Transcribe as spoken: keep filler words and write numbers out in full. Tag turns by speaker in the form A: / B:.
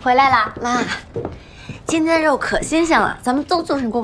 A: 回来啦，
B: 妈，今天的肉可新鲜了，咱们都做成锅